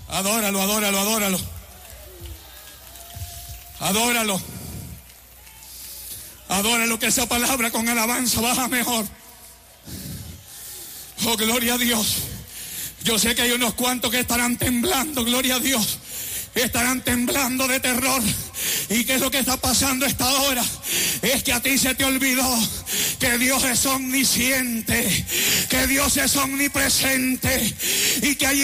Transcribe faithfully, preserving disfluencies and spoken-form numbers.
Adóralo, adóralo, adóralo. Adóralo. Adóralo, que esa palabra con alabanza baja mejor. Oh, gloria a Dios. Yo sé que hay unos cuantos que estarán temblando, gloria a Dios. Estarán temblando de terror. ¿Y qué es lo que está pasando a esta hora? Es que a ti se te olvidó que Dios es omnisciente, que Dios es omnipresente y que hay